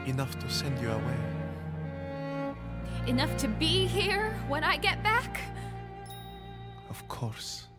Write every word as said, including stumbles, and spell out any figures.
enough to send you away. Enough to be here when I get back? Of course.